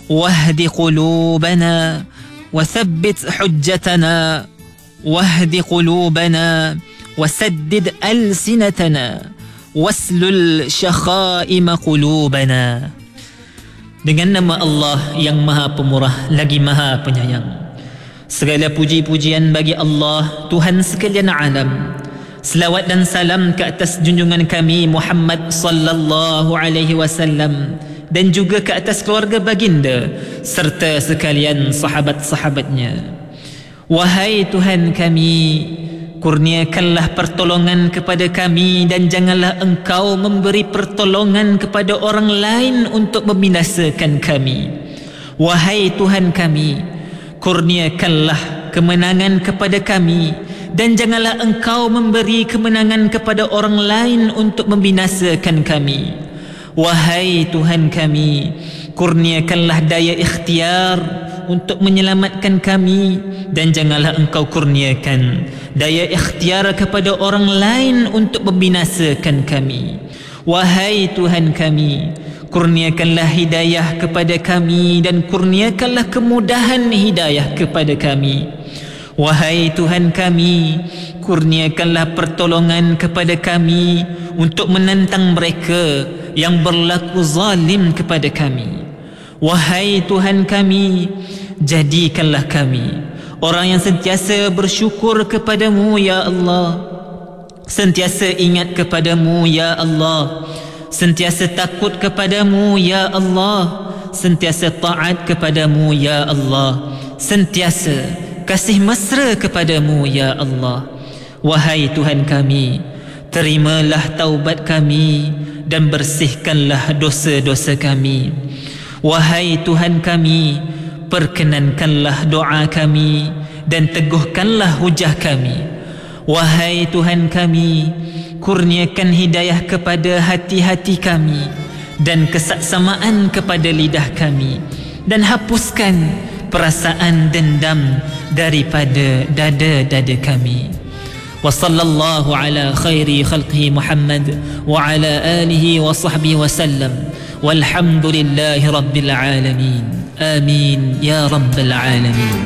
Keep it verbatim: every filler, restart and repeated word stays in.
واهد قلوبنا وثبت حجتنا واهد قلوبنا وسدد ألسنتنا واسلل شخائم قلوبنا. Dengan nama Allah yang Maha Pemurah lagi Maha Penyayang. Segala puji-pujian bagi Allah, Tuhan sekalian alam. Selawat dan salam ke atas junjungan kami Muhammad sallallahu alaihi wasallam dan juga ke atas keluarga baginda serta sekalian sahabat-sahabatnya. Wahai Tuhan kami, kurniakanlah pertolongan kepada kami dan janganlah Engkau memberi pertolongan kepada orang lain untuk membinasakan kami. Wahai Tuhan kami, kurniakanlah kemenangan kepada kami dan janganlah Engkau memberi kemenangan kepada orang lain untuk membinasakan kami. Wahai Tuhan kami, kurniakanlah daya ikhtiar untuk menyelamatkan kami dan janganlah Engkau kurniakan daya ikhtiar kepada orang lain untuk membinasakan kami. Wahai Tuhan kami, kurniakanlah hidayah kepada kami dan kurniakanlah kemudahan hidayah kepada kami. Wahai Tuhan kami, kurniakanlah pertolongan kepada kami untuk menentang mereka yang berlaku zalim kepada kami. Wahai Tuhan kami, jadikanlah kami orang yang sentiasa bersyukur kepadamu ya Allah, sentiasa ingat kepadamu ya Allah, sentiasa takut kepadamu ya Allah, sentiasa taat kepadamu ya Allah, sentiasa kasih mesra kepadamu ya Allah. Wahai Tuhan kami, terimalah taubat kami dan bersihkanlah dosa-dosa kami. Wahai Tuhan kami, perkenankanlah doa kami dan teguhkanlah hujah kami. Wahai Tuhan kami, kurniakan hidayah kepada hati-hati kami dan kesaksamaan kepada lidah kami dan hapuskan perasaan dendam daripada dada-dada kami. Wa sallallahu ala khairi khalqihi Muhammad wa ala alihi wa sahbihi wa sallam. Walhamdulillahi rabbil alamin. Amin ya rabbal alamin.